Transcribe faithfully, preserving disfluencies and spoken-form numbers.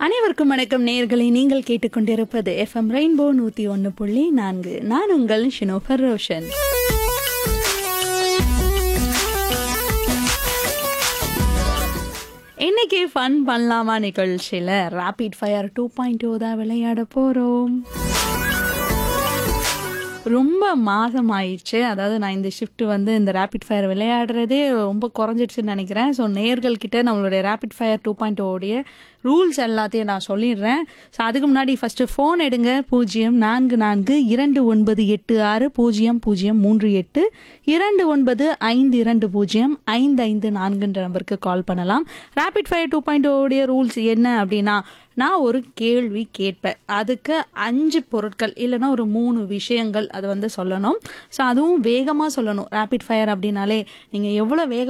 அனைவருக்கும் வணக்கம் நேயர்களை நீங்கள் கேட்டுக்கொண்டிருப்பது எஃப்எம் ரெயின்போ நூத்தி ஒன்னு புள்ளி நான்கு. நான் உங்கள் ஷினோஃபர் ரோஷன். இன்னைக்கு ஃபன் பண்ணலாமா நிகழ்ச்சியில rapid fire two point two தான் விளையாட போறோம். ரொம்ப மாதம் ஆயிடுச்சு. அதாவது நான் இந்த ஷிஃப்ட் வந்து இந்த ரேபிட் ஃபயர் விளையாடுறதே ரொம்ப குறைஞ்சிடுச்சுன்னு நினைக்கிறேன். ஸோ நேயர்கள்கிட்ட நம்மளுடைய rapid fire two point ஓடைய rules எல்லாத்தையும் நான் சொல்லிடுறேன். ஸோ அதுக்கு முன்னாடி ஃபஸ்ட்டு ஃபோன் எடுங்க. பூஜ்ஜியம் நான்கு நான்கு இரண்டு ஒன்பது எட்டு ஆறு பூஜ்ஜியம் பூஜ்ஜியம் மூன்று எட்டு இரண்டு ஒன்பது ஐந்து இரண்டு பூஜ்ஜியம் ஐந்து ஐந்து நான்குன்ற நம்பருக்கு கால் பண்ணலாம். Rapid fire two point ஓடைய rules என்ன அப்படின்னா, நான் ஒரு கேள்வி கேட்பேன். அதுக்கு அஞ்சு பொருட்கள் இல்லைன்னா ஒரு மூணு விஷயங்கள் அது வந்து சொல்லணும். ஸோ அதுவும் வேகமாக சொல்லணும். ரேபிட் ஃபயர் அப்படின்னாலே நீங்கள் எவ்வளோ வேக